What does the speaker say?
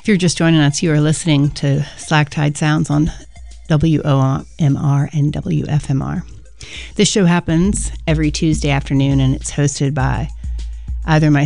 If you're just joining us, you are listening to Slack Tide Sounds on WOMR and WFMR. This show happens every Tuesday afternoon, and it's hosted by either